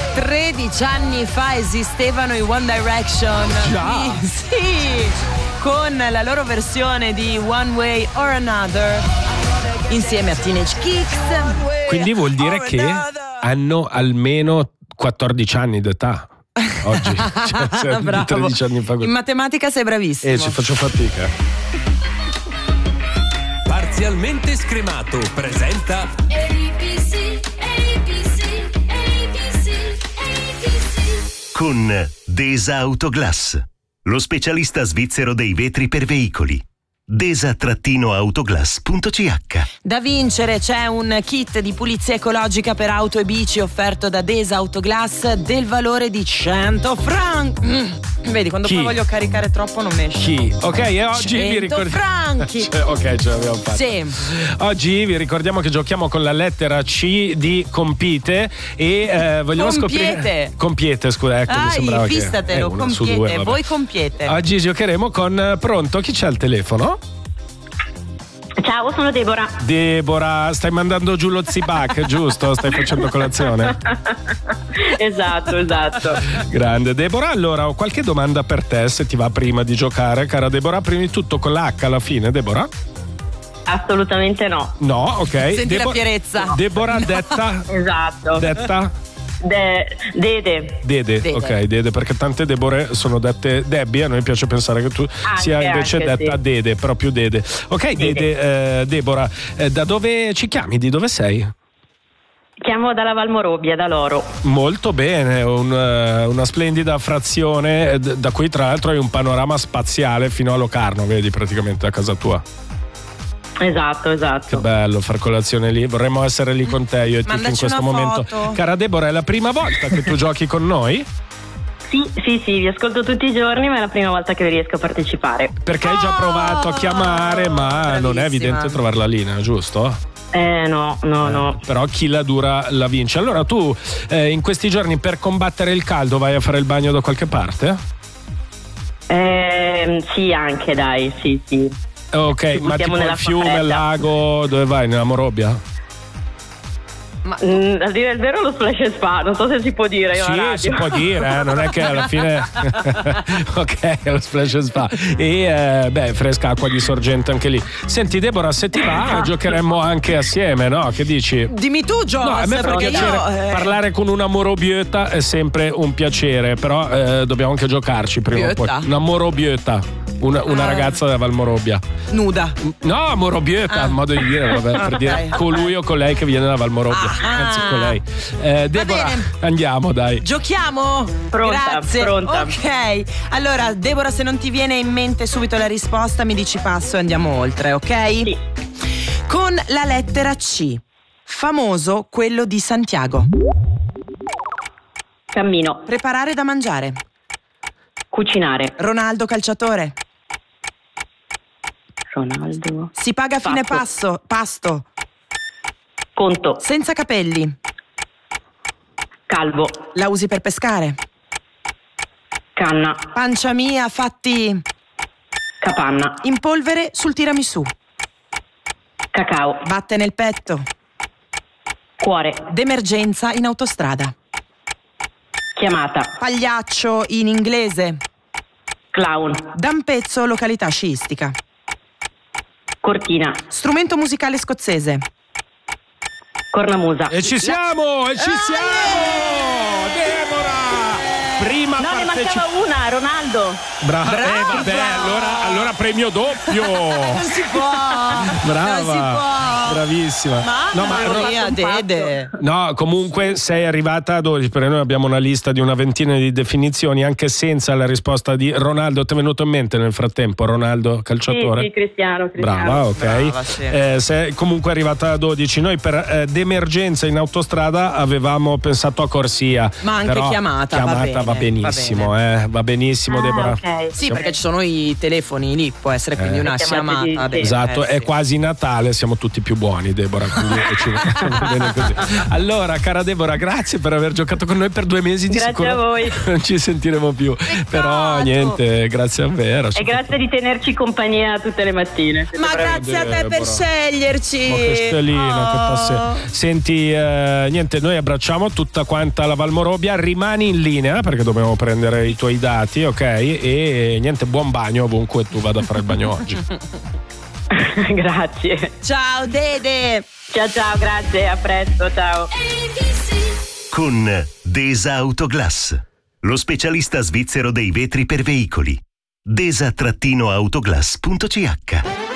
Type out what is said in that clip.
13 anni fa esistevano i One Direction. Già. Sì, con la loro versione di One Way or Another insieme a Teenage Kicks. Quindi vuol dire che hanno almeno 14 anni d'età oggi. Cioè, Bravo. 13 anni fa. In matematica sei bravissimo. Ci faccio fatica. Parzialmente scremato presenta ABC. Con Desa Autoglass, lo specialista svizzero dei vetri per veicoli. Desa-autoglass.ch. Da vincere c'è un kit di pulizia ecologica per auto e bici offerto da Desa Autoglass del valore di 100 franchi. Vedi, quando Chi? poi voglio caricare troppo non mi esce. Chi? Ok, e oggi 100 vi ricordiamo. franchi. Ok, ce l'abbiamo fatta. Sì. Oggi vi ricordiamo che giochiamo con la lettera C di Compite e vogliamo scoprire. Compiete, scusa, ecco, mi sembrava che fistatelo, una su compiete, due, vabbè. voi compiete. Oggi giocheremo con pronto, chi c'è al telefono? Ciao, sono Deborah. Deborah, stai mandando giù lo zibac, giusto? Stai facendo colazione? Esatto. Grande. Deborah, allora ho qualche domanda per te, se ti va prima di giocare, cara Deborah. Prima di tutto con la H alla fine, Deborah? Assolutamente no. No, ok. Senti la fierezza. Deborah detta? Esatto. Detta? Dede. Dede, ok, Dede, perché tante Deborah sono dette Debbie, a noi piace pensare che tu sia invece detta sì. Dede, proprio Dede. Ok, Dede, Deborah, da dove ci chiami? Di dove sei? Chiamo dalla Valmorobia, da Loro. Molto bene, una splendida frazione da cui tra l'altro hai un panorama spaziale fino a Locarno, vedi, praticamente a casa tua. Esatto. Che bello far colazione lì, vorremmo essere lì con te, io e Tiff in Mandaci questo una momento. foto. Cara Deborah, è la prima volta che tu giochi con noi? Sì, vi ascolto tutti i giorni, ma è la prima volta che riesco a partecipare. Perché hai già provato a chiamare, ma bravissima. non è evidente trovare la linea, giusto? No. Però chi la dura la vince. Allora tu in questi giorni per combattere il caldo vai a fare il bagno da qualche parte? Sì, anche dai, sì. Ok, Ci ma buttiamo tipo nella il fiume, fredda. il lago, dove vai? Nella Morobbia? A dire il vero lo splash and spa, non so se si può dire. Io Sì, alla radio. si può dire, non è che alla fine. Ok, lo splash and spa. E fresca acqua di sorgente anche lì. Senti Deborah, se ti va giocheremmo anche assieme, no? Che dici? Dimmi tu, Joss. No, a me fa perché piacere parlare con una morobietta, è sempre un piacere, però dobbiamo anche giocarci prima o poi. Bietta? Una morobietta. Una ragazza da Valmorobia. nuda. No, morobietta, modo di dire, vabbè, per dire colui o colei che viene da Valmorobia. Anzi, colei. Deborah, bene. andiamo, dai. Giochiamo? Pronta, Grazie. pronta. Ok. Allora, Deborah, se non ti viene in mente subito la risposta, mi dici passo e andiamo oltre, ok? Sì. Con la lettera C. Famoso quello di Santiago. Cammino. Preparare da mangiare. Cucinare. Ronaldo calciatore. Ronaldo. Si paga a fine pasto. Conto. Senza capelli. Calvo. La usi per pescare. Canna. Pancia mia, fatti Capanna. in polvere sul tiramisù. Cacao. Batte nel petto. Cuore. D'emergenza in autostrada. Chiamata. Pagliaccio in inglese. Clown. Dampezzo, località sciistica. Cortina. Strumento musicale scozzese. Cornamusa. E ci siamo, Deborah! Prima No, ne mancava una, Ronaldo. Brava, Brava! vabbè, allora premio doppio. Non si può. Brava. Non si può. Bravissima. Mamma mia, Dede. No, comunque sei arrivata a 12, perché noi abbiamo una lista di una ventina di definizioni, anche senza la risposta di Ronaldo. Ti è venuto in mente nel frattempo Ronaldo calciatore? Sì, Cristiano. Brava, ok. Brava, sì. Sei comunque arrivata a 12. Noi per d'emergenza in autostrada avevamo pensato a corsia. Ma anche però chiamata, va va benissimo, va benissimo, Deborah. Ok. Sì, perché ci sono i telefoni lì, può essere quindi una chiamata. Esatto, è quasi Natale, siamo tutti più buoni, Deborah, quindi va bene così. Allora, cara Deborah, grazie per aver giocato con noi per 2 mesi, di Grazie sicuro a voi. non ci sentiremo più. Però niente, grazie davvero. E grazie di tenerci compagnia tutte le mattine. Ma grazie a te per sceglierci. Ma che stellina, che passe. Senti, niente, noi abbracciamo tutta quanta la Valmorobia, rimani in linea perché dobbiamo prendere i tuoi dati, ok? E niente, buon bagno ovunque tu vada a fare il bagno oggi. Grazie. Ciao Dede. Ciao, grazie, a presto, ciao. Con Desa Autoglass, lo specialista svizzero dei vetri per veicoli. Desa-autoglass.ch